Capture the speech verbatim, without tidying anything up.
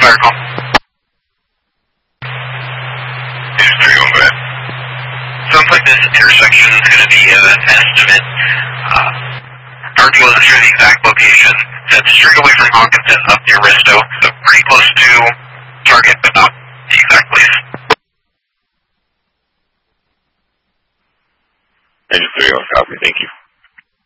fire call. Two three one, go ahead. Sounds like this intersection is going to be an estimate. Uh, hard to go through the exact location. That's straight away from Hawkinson up near Risto, so pretty close to target, but not the exact place. Engine three one, copy, thank you.